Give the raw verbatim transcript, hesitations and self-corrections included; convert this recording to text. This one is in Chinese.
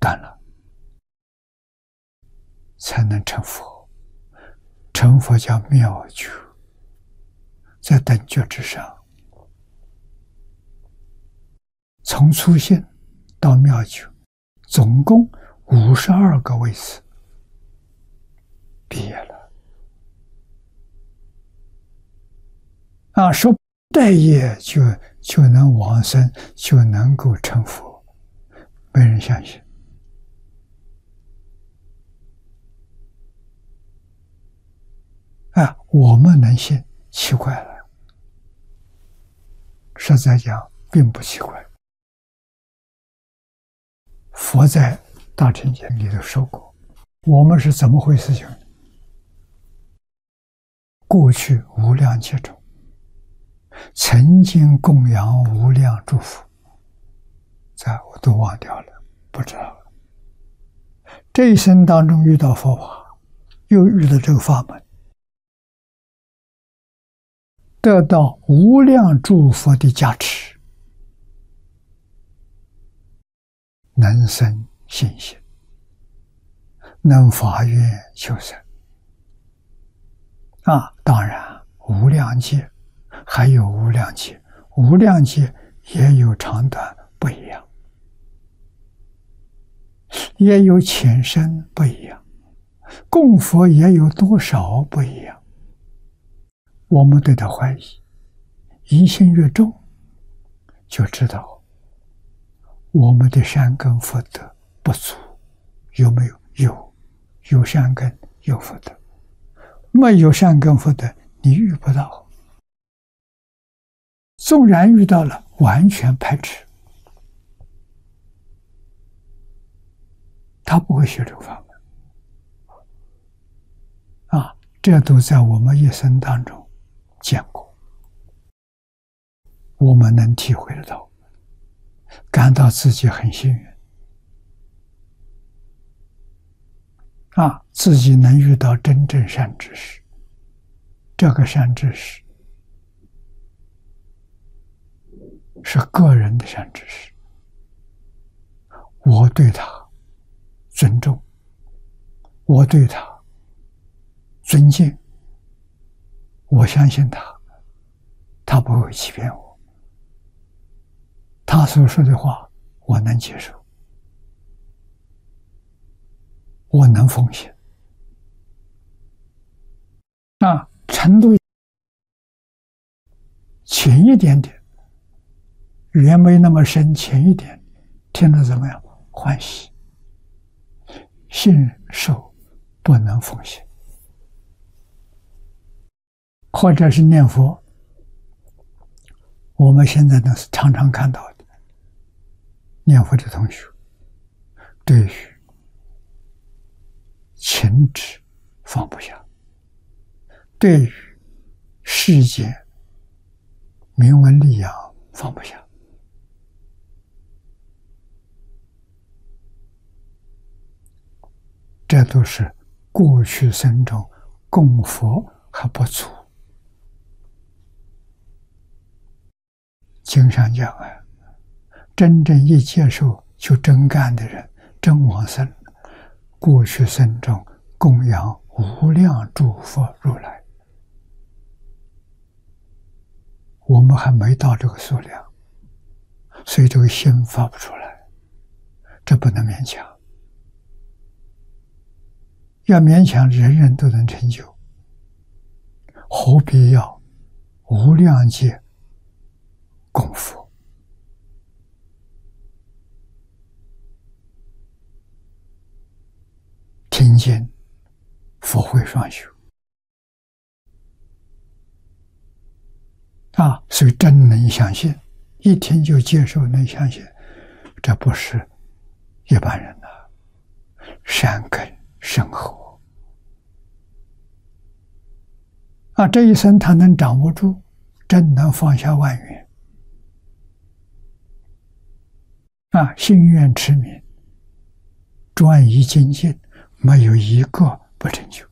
断了，才能成佛。成佛叫妙觉，在等觉之上，从初信到妙觉，总共五十二个位次，毕业了。啊，说待业就就能往生，就能够成佛，没人相信。啊，我们能信，奇怪了。实在讲，并不奇怪。佛在《大乘经》里头说过，我们是怎么回事情呢？过去无量劫中，曾经供养无量诸佛，在我都忘掉了，不知道了。这一生当中遇到佛法，又遇到这个法门，得到无量诸佛的加持，能生信心，能发愿求生。啊，当然无量劫还有无量劫，无量劫也有长短不一样，也有浅深不一样，供佛也有多少不一样。我们对他怀疑，疑心越重，就知道我们的善根福德不足。有没有？有，有善根有福德，没有善根福德你遇不到。纵然遇到了，完全排斥，他不会学这个法门。啊，这都在我们一生当中见过，我们能体会得到，感到自己很幸运。啊，自己能遇到真正善知识，这个善知识是个人的善知识，我对他尊重，我对他尊敬，我相信他，他不会欺骗我，他所说的话我能接受，我能奉献。啊，程度浅一点点，语言没那么深，浅一点，听得怎么样？欢喜。信受不能奉献。或者是念佛，我们现在呢是常常看到的，念佛的同学对于情执放不下，对于世界名闻利养放不下，这都是过去生中供佛还不足。经上讲啊，真正一接受就真干的人，真往生，过去生中供养无量诸佛如来，我们还没到这个数量，所以这个心发不出来，这不能勉强。要勉强人人都能成就，何必要无量劫供佛？听经佛会双修啊，所以真能相信，一听就接受，能相信，这不是一般人的善根深厚啊！这一生他能掌握住，真能放下万缘啊！心愿持名，专一精进，没有一个不成就。